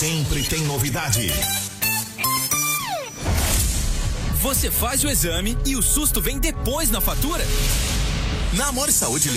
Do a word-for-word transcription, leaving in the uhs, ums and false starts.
sempre tem novidade. Você faz o exame e o susto vem depois na fatura? Na Amor Saúde